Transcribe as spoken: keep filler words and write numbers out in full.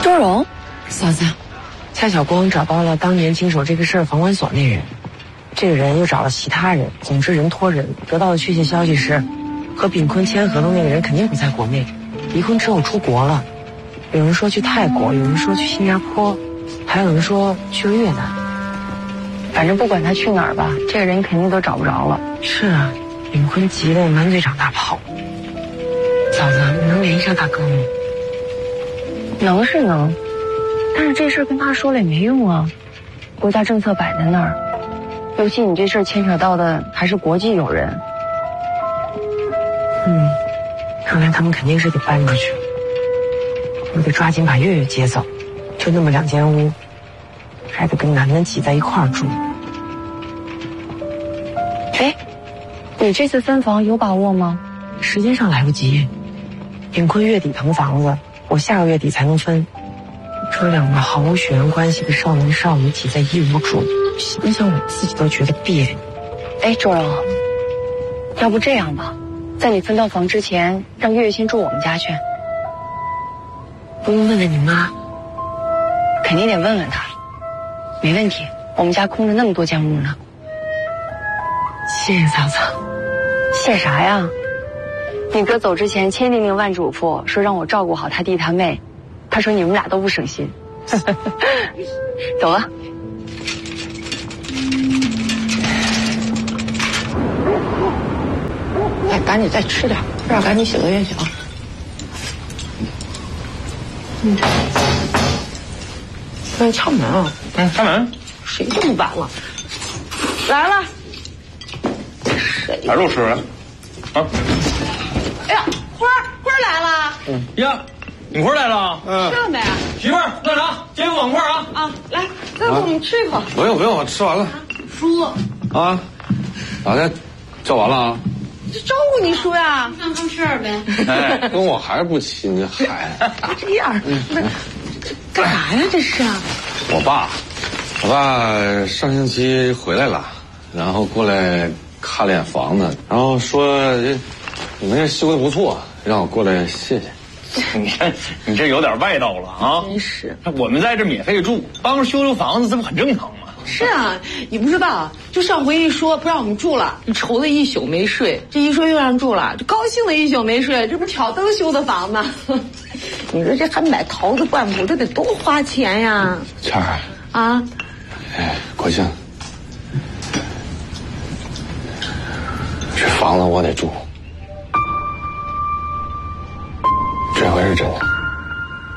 周荣， 嫂子，蔡晓光找到了当年经手这个事儿房管所那人，这个人又找了其他人，总之人托人。得到的确切消息是，和炳坤签合同那个人肯定不在国内，离婚之后出国了。有人说去泰国，有人说去新加坡，还有人说去了越南。 反正不管他去哪儿吧，这个人肯定都找不着了。 是啊，炳坤急得满嘴长大泡。嫂子，你能联系上大哥吗？ 能是能，但是这事儿跟他说了也没用啊。国家政策摆在那儿，尤其你这事儿牵扯到的还是国际友人。 嗯，看来他们肯定是得搬出去。我得抓紧把月月接走，就那么两间屋，还得跟楠楠挤在一块儿住。 哎，你这次分房有把握吗？ 时间上来不及，炳坤月底腾房子，我下个月底才能分。这两个毫无血缘关系的少男少女挤在一屋住，想想我自己都觉得别扭。 哎，周荣，要不这样吧，在你分到房之前，让月月先住我们家去。 不用问问你妈？ 肯定得问问她。没问题，我们家空着那么多间屋呢。 谢谢嫂子。 谢啥呀？你哥走之前千叮咛万嘱咐，说让我照顾好他弟他妹。他说你们俩都不省心。走了。 哎，赶紧再吃点，这样赶紧写作业去啊。嗯。快敲门啊！ 嗯，开门。 谁这么晚了？来了。谁？ 来肉吃啊！ 哎呀，花儿花儿来了。 嗯呀，你花儿来了。 嗯。吃了没？ 媳妇儿，那啥，煎个碗筷啊。 啊，来，再给我们吃一口。 不用不用，我吃完了。 叔。 啊，大家叫完了啊？ 这招呼你叔呀，看看事儿呗。 哎，跟我还是不亲，这嗨。 这样，那干啥呀？这是？ 我爸，我爸上星期回来了，然后过来看了眼房子，然后说你们这修的不错，让我过来谢谢。 你看，你这有点外道了啊！ 真是， 我们在这免费住，帮着修修房子，这不很正常吗？ 是啊，你不知道，就上回一说不让我们住了，你愁了一宿没睡；这一说又让住了，就高兴了一宿没睡。这不挑灯修的房吗？你说这还买桃子灌木，这得多花钱呀！ 倩儿啊， 哎，国庆，这房子我得住，这回是真的。